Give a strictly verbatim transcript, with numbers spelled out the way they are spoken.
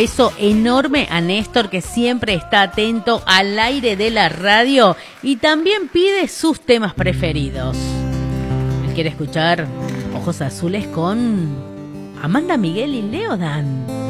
beso enorme a Néstor, que siempre está atento al aire de la radio y también pide sus temas preferidos. Él quiere escuchar Ojos Azules con Amanda Miguel y Leodan.